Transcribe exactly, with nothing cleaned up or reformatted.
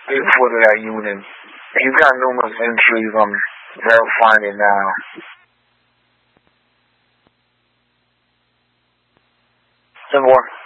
foot of that unit. He's got numerous entries. I'm verifying it now. Ten more.